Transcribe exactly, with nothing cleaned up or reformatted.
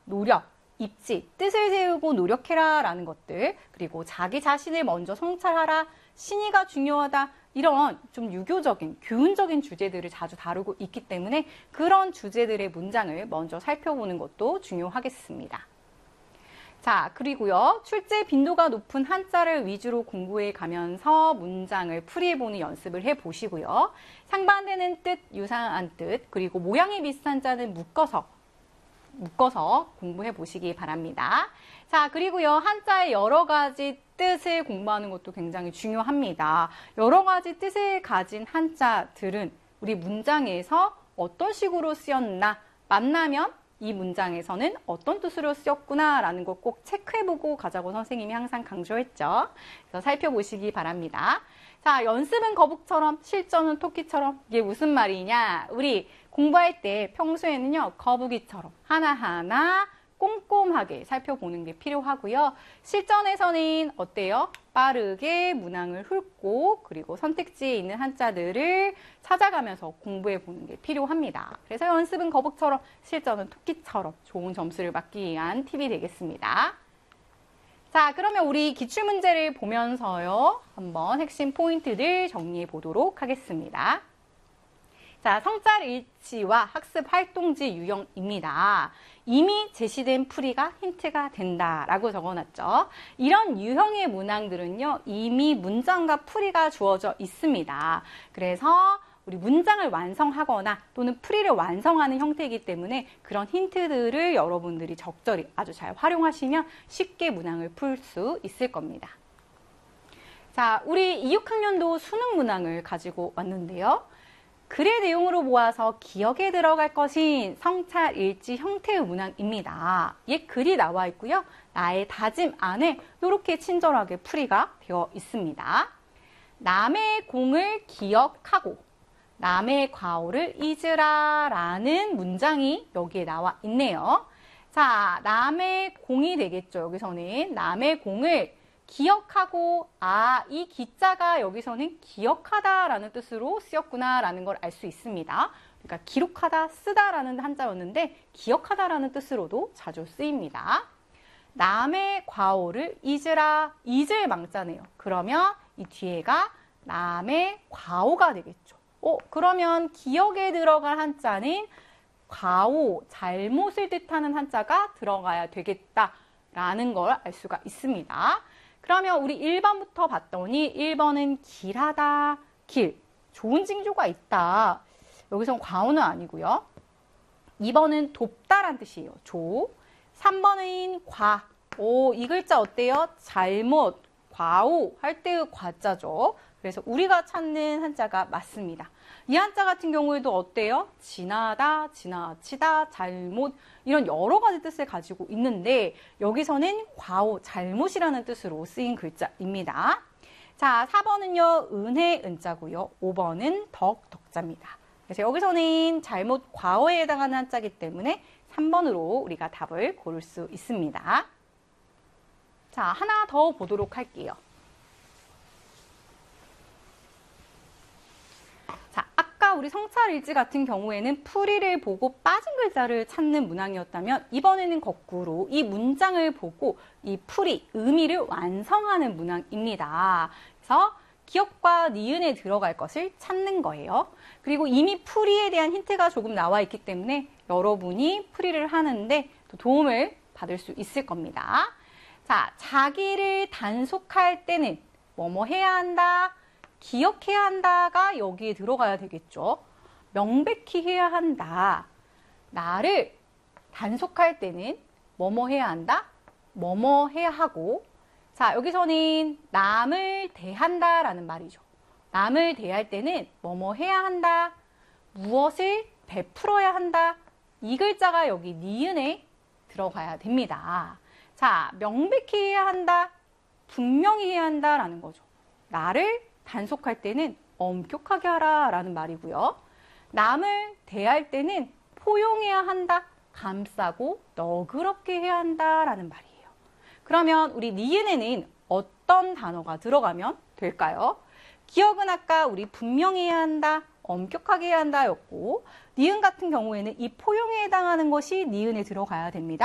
노력, 입지, 뜻을 세우고 노력해라 라는 것들, 그리고 자기 자신을 먼저 성찰하라, 신의가 중요하다, 이런 좀 유교적인, 교훈적인 주제들을 자주 다루고 있기 때문에 그런 주제들의 문장을 먼저 살펴보는 것도 중요하겠습니다. 자, 그리고요, 출제 빈도가 높은 한자를 위주로 공부해 가면서 문장을 풀이해보는 연습을 해보시고요. 상반되는 뜻, 유사한 뜻, 그리고 모양이 비슷한 자는 묶어서 묶어서 공부해 보시기 바랍니다. 자, 그리고요, 한자의 여러 가지 뜻을 공부하는 것도 굉장히 중요합니다. 여러 가지 뜻을 가진 한자들은 우리 문장에서 어떤 식으로 쓰였나, 만나면 이 문장에서는 어떤 뜻으로 쓰였구나 라는 거 꼭 체크해보고 가자고 선생님이 항상 강조했죠. 그래서 살펴보시기 바랍니다. 자, 연습은 거북처럼, 실전은 토끼처럼. 이게 무슨 말이냐? 우리 공부할 때 평소에는요, 거북이처럼 하나하나 꼼꼼하게 살펴보는 게 필요하고요. 실전에서는 어때요? 빠르게 문항을 훑고 그리고 선택지에 있는 한자들을 찾아가면서 공부해 보는 게 필요합니다. 그래서 연습은 거북처럼, 실전은 토끼처럼 좋은 점수를 받기 위한 팁이 되겠습니다. 자, 그러면 우리 기출문제를 보면서요, 한번 핵심 포인트들 정리해 보도록 하겠습니다. 자, 성찰 일치와 학습 활동지 유형입니다. 이미 제시된 풀이가 힌트가 된다라고 적어놨죠. 이런 유형의 문항들은요, 이미 문장과 풀이가 주어져 있습니다. 그래서 우리 문장을 완성하거나 또는 풀이를 완성하는 형태이기 때문에 그런 힌트들을 여러분들이 적절히 아주 잘 활용하시면 쉽게 문항을 풀 수 있을 겁니다. 자, 우리 이, 육 학년도 수능 문항을 가지고 왔는데요. 글의 내용으로 모아서 기억에 들어갈 것인 성찰 일치 형태의 문항입니다. 예, 글이 나와 있고요. 나의 다짐 안에 이렇게 친절하게 풀이가 되어 있습니다. 남의 공을 기억하고 남의 과오를 잊으라 라는 문장이 여기에 나와 있네요. 자, 남의 공이 되겠죠. 여기서는 남의 공을 기억하고, 아, 이 기자가 여기서는 기억하다라는 뜻으로 쓰였구나라는 걸 알 수 있습니다. 그러니까 기록하다, 쓰다라는 한자였는데 기억하다라는 뜻으로도 자주 쓰입니다. 남의 과오를 잊으라, 잊을 망자네요. 그러면 이 뒤에가 남의 과오가 되겠죠. 어, 그러면 기억에 들어갈 한자는 과오, 잘못을 뜻하는 한자가 들어가야 되겠다라는 걸 알 수가 있습니다. 그러면 우리 일 번부터 봤더니 일 번은 길하다, 길, 좋은 징조가 있다. 여기선 과오는 아니고요. 이 번은 돕다란 뜻이에요. 조. 삼 번은 과. 오, 이 글자 어때요? 잘못, 과오 할 때의 과자죠. 그래서 우리가 찾는 한자가 맞습니다. 이 한자 같은 경우에도 어때요? 지나다, 지나치다, 잘못, 이런 여러 가지 뜻을 가지고 있는데 여기서는 과오, 잘못이라는 뜻으로 쓰인 글자입니다. 자, 사 번은요, 은혜, 은자고요. 오 번은 덕, 덕자입니다. 그래서 여기서는 잘못, 과오에 해당하는 한자이기 때문에 삼 번으로 우리가 답을 고를 수 있습니다. 자, 하나 더 보도록 할게요. 우리 성찰일지 같은 경우에는 풀이를 보고 빠진 글자를 찾는 문항이었다면 이번에는 거꾸로 이 문장을 보고 이 풀이, 의미를 완성하는 문항입니다. 그래서 기억과 니은에 들어갈 것을 찾는 거예요. 그리고 이미 풀이에 대한 힌트가 조금 나와 있기 때문에 여러분이 풀이를 하는데 또 도움을 받을 수 있을 겁니다. 자, 자기를 단속할 때는 뭐뭐 해야 한다, 기억해야 한다가 여기에 들어가야 되겠죠. 명백히 해야 한다. 나를 단속할 때는 뭐뭐 해야 한다? 뭐뭐 해야 하고, 자, 여기서는 남을 대한다라는 말이죠. 남을 대할 때는 뭐뭐 해야 한다. 무엇을 베풀어야 한다. 이 글자가 여기 니은에 들어가야 됩니다. 자, 명백히 해야 한다. 분명히 해야 한다라는 거죠. 나를 단속할 때는 엄격하게 하라 라는 말이고요. 남을 대할 때는 포용해야 한다, 감싸고 너그럽게 해야 한다 라는 말이에요. 그러면 우리 니은에는 어떤 단어가 들어가면 될까요? 기억은 아까 우리 분명히 해야 한다, 엄격하게 해야 한다 였고, 니은 같은 경우에는 이 포용에 해당하는 것이 니은에 들어가야 됩니다.